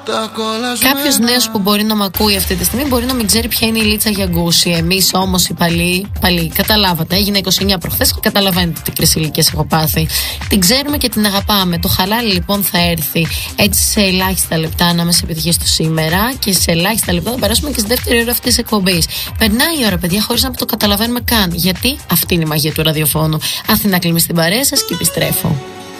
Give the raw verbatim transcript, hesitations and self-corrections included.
Κάποιος νέος που μπορεί να μ' ακούει αυτή τη στιγμή μπορεί να μην ξέρει ποια είναι η Λίτσα Γιαγκούση. Εμείς όμως οι παλιοί, παλιοί, καταλάβατε. Έγινε είκοσι εννιά προχθές και καταλαβαίνετε τι κρυσιλικές έχω πάθει. Την ξέρουμε και την αγαπάμε. Το χαλάλι λοιπόν θα έρθει έτσι σε ελάχιστα λεπτά να μας επιτυχεί στο σήμερα και σε ελάχιστα λεπτά θα περάσουμε και στη δεύτερη ώρα αυτής της εκπομπής. Περνάει η ώρα, παιδιά, χωρίς να το καταλαβαίνουμε καν. Γιατί αυτή είναι η μαγεία του ραδιοφώνου. Αθηνά Κλίμη στην παρέα σας και επιστρέφω.